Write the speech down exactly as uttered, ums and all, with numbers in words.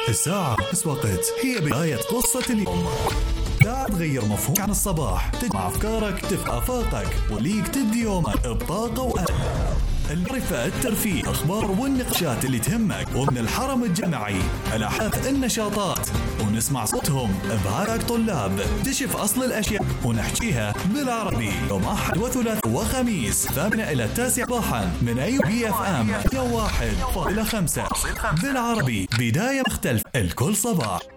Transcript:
الساعة بس وقت هي بداية قصة اليوم. لا تغير مفهوم عن الصباح، تجمع أفكارك، تفتح آفاقك، وليك تبدي يومك بطاقة وأمل. المعرفة، الترفيه، الأخبار والنقاشات اللي تهمك، ومن الحرم الجامعي الأحداث، النشاطات، ونسمع صوتهم بهاك طلاب تشوف أصل الأشياء ونحكيها بالعربي. يوم أحد وثلاث وخميس ثامنة إلى التاسع صباحا من أي بي اف ام واحد فاصلة خمسة بالعربي. بداية مختلفة الكل صباح.